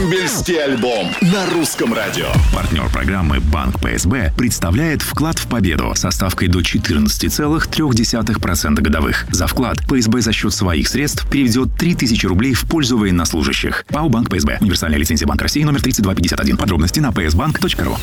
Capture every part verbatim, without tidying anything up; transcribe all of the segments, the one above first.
Дембельский альбом на русском радио. Партнер программы «Банк ПСБ» представляет вклад в победу со ставкой до четырнадцать целых три десятых процента годовых. За вклад ПСБ за счет своих средств переведет три тысячи рублей в пользу военнослужащих. ПАО «Банк ПСБ». Универсальная лицензия Банка России номер тридцать два пятьдесят один. Подробности на пи эс банк точка ру.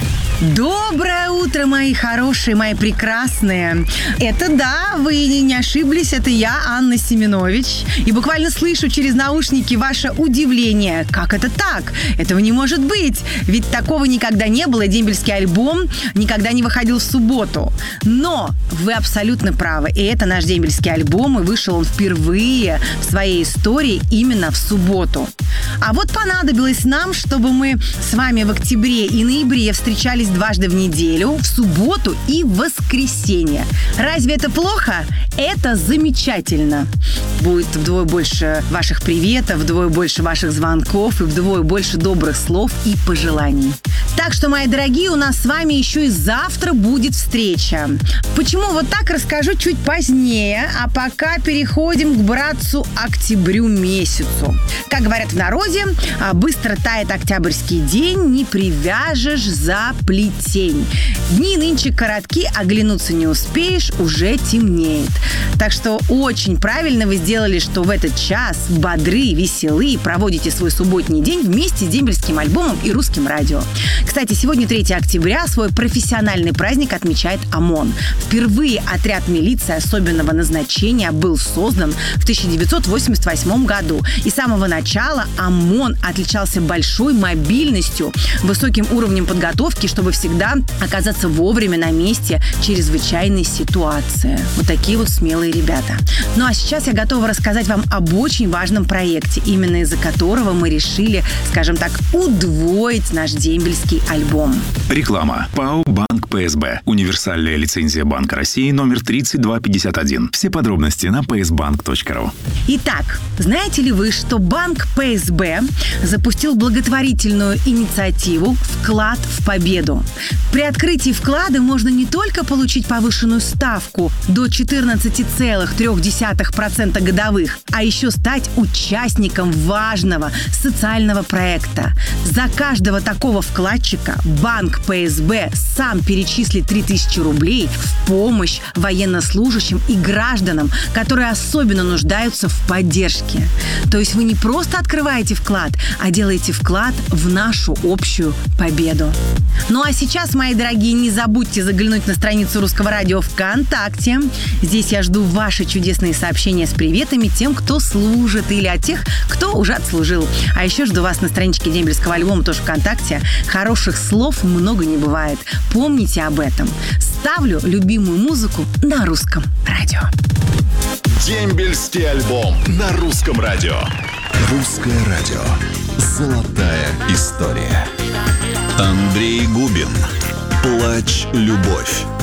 Доброе утро, мои хорошие, мои прекрасные. Это да, вы не ошиблись, это я, Анна Семенович. И буквально слышу через наушники ваше удивление. Как это так? Этого не может быть. Ведь такого никогда не было. Дембельский альбом никогда не выходил в субботу. Но вы абсолютно правы. И это наш дембельский альбом. И вышел он впервые в своей истории именно в субботу. А вот понадобилось нам, чтобы мы с вами в октябре и ноябре встречались дважды в неделю, в субботу и в воскресенье. Разве это плохо? Это замечательно. Будет вдвое больше ваших приветов, вдвое больше ваших звонков и вдвое больше добрых слов и пожеланий. Так что, мои дорогие, у нас с вами еще и завтра будет встреча. Почему вот так, расскажу чуть позднее, а пока переходим к братцу октябрю месяцу. Как говорят в народе, быстро тает октябрьский день, не привяжешь за плетень. Дни нынче коротки, оглянуться не успеешь, уже темнеет. Так что очень правильно вы сделали, что в этот час бодры, веселы, проводите свой субботний день вместе с дембельским альбомом и русским радио. Кстати, сегодня третьего октября свой профессиональный праздник отмечает ОМОН. Впервые отряд милиции особенного назначения был создан в тысяча девятьсот восемьдесят восьмом году. И с самого начала ОМОН отличался большой мобильностью, высоким уровнем подготовки, чтобы всегда оказаться вовремя на месте чрезвычайной ситуации. Вот такие вот смелые ребята. Ну а сейчас я готова рассказать вам об очень важном проекте, именно из-за которого мы решили, скажем так, удвоить наш дембельский альбом. Реклама. ПАО «Банк ПСБ». Универсальная лицензия Банка России номер тридцать два пятьдесят один. Все подробности на пи эс банк точка ру. Итак, знаете ли вы, что Банк ПСБ запустил благотворительную инициативу «Вклад в победу»? При открытии вклада можно не только получить повышенную ставку до четырнадцать целых три десятых процента годовых, а еще стать участником важного социального проекта. За каждого такого вкладчика Банк ПСБ сам перечислит три тысячи рублей в помощь военнослужащим и гражданам, которые особенно нуждаются в поддержке. То есть вы не просто открываете вклад, а делаете вклад в нашу общую победу. Ну а сейчас, мои дорогие, не забудьте заглянуть на страницу Русского радио ВКонтакте. Здесь я жду ваши чудесные сообщения с приветами тем, кто служит, или от тех, кто уже отслужил. А еще жду вас на страничке дембельского альбома тоже ВКонтакте. Хороших слов много не бывает. Помните об этом. Ставлю любимую музыку на русском радио. Дембельский альбом на русском радио. Русское радио. Золотая история. Андрей Губин. Плачь, любовь.